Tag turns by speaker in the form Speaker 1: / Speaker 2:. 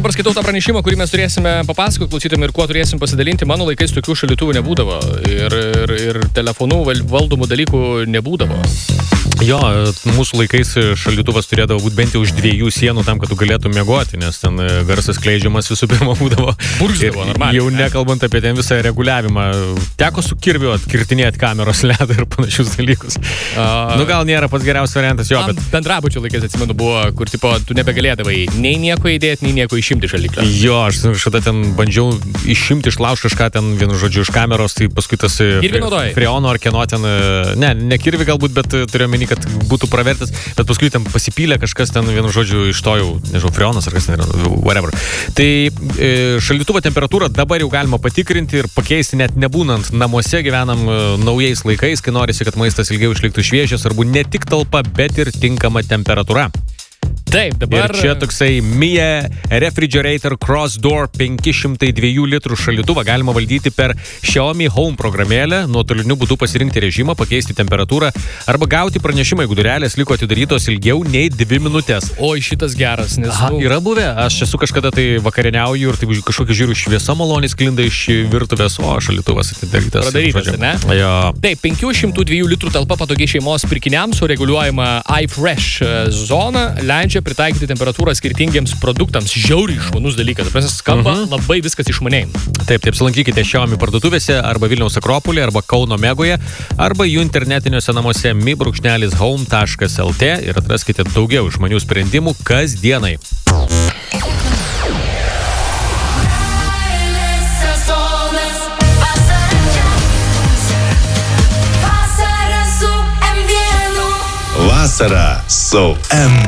Speaker 1: dabar skaitau tą pranešimą, kurį mes turėsime papasakoti klausytėm ir kuo turėsim pasidalinti. Mano laikais tokių šaldytuvų nebūdavo ir telefonų valdomų dalykų nebūdavo.
Speaker 2: Jo, mūsų laikais šaldytuvas turėdavo būti bent jau už 2 sienų tam, kad tu galėtum miegoti, nes ten garsas skleidžiamas visų pirma būdavo.
Speaker 1: Burzgdavo, normaliai.
Speaker 2: Jau nekalbant apie ten visą reguliavimą. Teko su kirviu atkirtinėti kameros ledą ir panašius dalykus. Nu gal nėra pats geriausias variantas, jo, bet...
Speaker 1: Bendrabučio laikais, atsimenu, buvo, kur tipo, tu nebegalėdavai nei nieko įdėti, nei nieko išimti šaldiklio.
Speaker 2: Jo, aš šitą ten bandžiau išimti, išlaužti kažką ten, vienu žodžiu, iš kameros, tai paskui tas freono ar kieno ten... Ne kirvi galbūt, bet turiu omeny, kad būtų pravertas, bet paskui ten pasipylė kažkas ten, vienu žodžiu, iš to jau, nežinau, freonas ar kas ten yra, whatever. Tai šaldytuvo temperatūrą dabar jau galima patikrinti ir pakeisti net nebūnant namuose, gyvenam naujais laikais, kai norisi, kad maistas ilgiau išliktų šviežias, arba ne tik talpa, bet ir tinkama temperatūra.
Speaker 1: Taip, dabar...
Speaker 2: Ir čia toksai Mia Refrigerator Cross Door 502 litrų šaldytuvą galima valdyti per Xiaomi Home programėlę, nuotoliniu būdu pasirinkti režimą, pakeisti temperatūrą arba gauti pranešimą, jeigu durelės liko atidarytos ilgiau nei 2 minutės.
Speaker 1: Oi, šitas geras, nes...
Speaker 2: Yra buvę, aš esu kažkada tai vakarieniauju ir tai kažkokia žiūriu šviesa maloniai sklinda iš virtuvės, o šaldytuvas atidarytas.
Speaker 1: Pradarytas, ne?
Speaker 2: Jo.
Speaker 1: Taip, 502 litrų talpa patogiai šeimos pirkiniams, su reguliuojama iFresh zona, leidžia pritaikyti temperatūrą skirtingiems produktams. Žiauriai išmanus dalykas. Prasme, skamba labai viskas išmaniai.
Speaker 2: Taip, apsilankykite Xiaomi parduotuvėse arba Vilniaus Akropolėje, arba Kauno Megoje, arba jų internetiniuose namuose mi-home.lt ir atraskite daugiau išmanių sprendimų kasdienai.
Speaker 3: Vasara su M1.